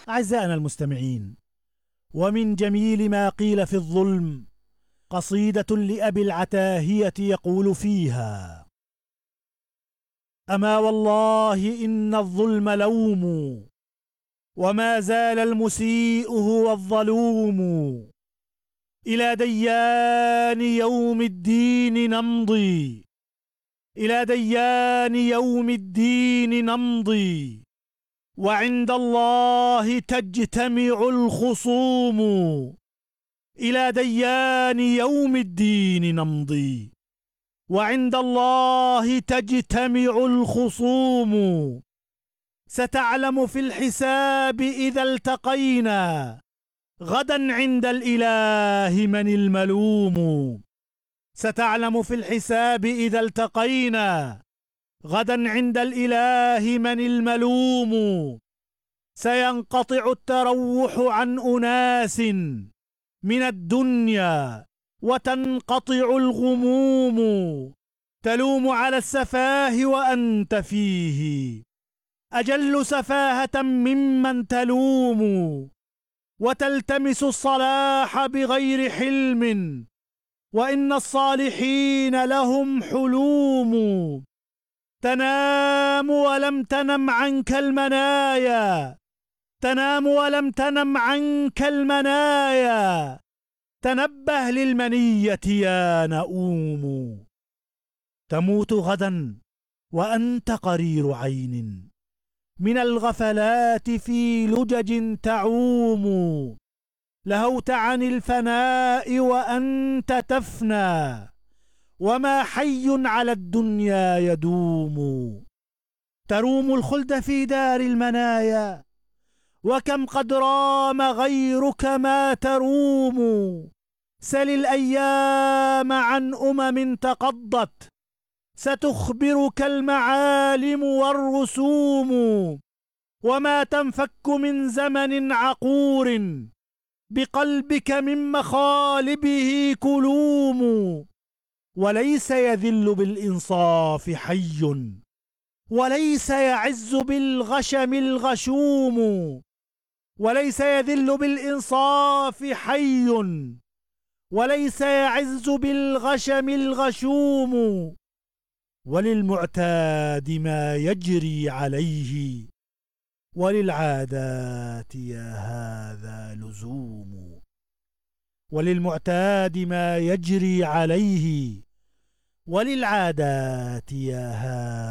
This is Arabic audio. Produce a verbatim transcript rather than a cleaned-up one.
أعزائنا المستمعين، ومن جميل ما قيل في الظلم قصيدة لأبي العتاهية يقول فيها: أما والله إن الظلم لوم، وما زال المسيء هو الظلوم. إلى ديان يوم الدين نمضي، إلى ديان يوم الدين نمضي، وعند الله تجتمع الخصوم. إلى ديان يوم الدين نمضي، وعند الله تجتمع الخصوم. ستعلم في الحساب إذا التقينا غدا عند الإله من الملوم. ستعلم في الحساب إذا التقينا غدا عند الإله من الملوم. سينقطع التروح عن أناس من الدنيا وتنقطع الغموم. تلوم على السفاه وأنت فيه أجل سفاهة ممن تلوم، وتلتمس الصلاح بغير حلم، وإن الصالحين لهم حلوم. تنام ولم تنم عنك المنايا، تنام ولم تنم عنك المنايا، تنبه للمنية يا نؤوم. تموت غدا وأنت قرير عين من الغفلات في لجج تعوم. لهوت عن الفناء وأنت تفنى، وما حي على الدنيا يدوم. تروم الخلد في دار المنايا، وكم قد رام غيرك ما تروم. سل الأيام عن أمم تقضت، ستخبرك المعالم والرسوم. وما تنفك من زمن عقور، بقلبك من مخالبه كلوم. وليس يذل بالإنصاف حي، وليس يعز بالغشم الغشوم. وليس يذل بالإنصاف حي، وليس يعز بالغشم الغشوم. وللمعتاد ما يجري عليه، وللعادات يا هذا لزوم. وللمعتاد ما يجري عليه، وللعادات يا هذا